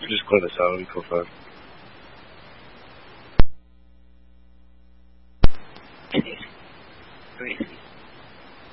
just clear this out. It'll be cool fun.